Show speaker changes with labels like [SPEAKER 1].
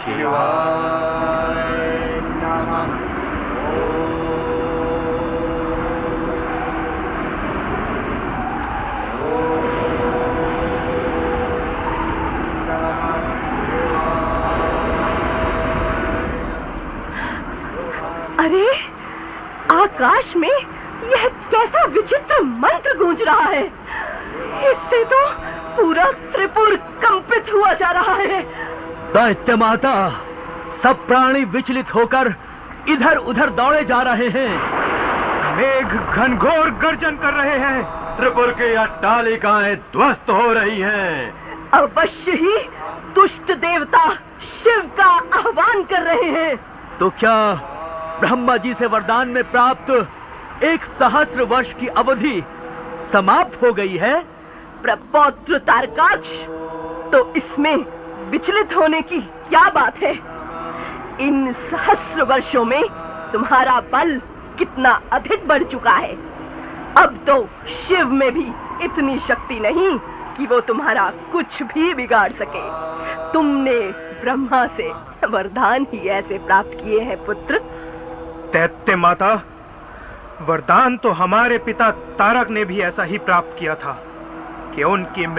[SPEAKER 1] शिवाय नमः।
[SPEAKER 2] अरे आकाश में यह कैसा विचित्र मंत्र गूंज रहा है। इससे तो पूरा त्रिपुर कंपित हुआ जा रहा है।
[SPEAKER 3] दैत्य माता, सब प्राणी विचलित होकर इधर उधर दौड़े जा रहे हैं।
[SPEAKER 1] मेघ घनघोर गर्जन कर रहे हैं। त्रिपुर की अट्टालिकाएं ध्वस्त हो रही हैं।
[SPEAKER 2] अवश्य ही दुष्ट देवता शिव का आह्वान कर रहे हैं।
[SPEAKER 3] तो क्या ब्रह्मा जी से वरदान में प्राप्त 1 सहस्र वर्ष की अवधि समाप्त हो गई है?
[SPEAKER 2] प्रपौत्र तारकाक्ष, तो इसमें विचलित होने की क्या बात है? इन सहस्र वर्षों में तुम्हारा बल कितना अधिक बढ़ चुका है। अब तो शिव में भी इतनी शक्ति नहीं कि वो तुम्हारा कुछ भी बिगाड़ सके। तुमने ब्रह्मा से वरदान ही ऐसे प्राप्त किए हैं पुत्र।
[SPEAKER 1] दैत्य माता, वरदान तो हमारे पिता तारक ने भी ऐसा ही प्राप्त किया था कि उनकी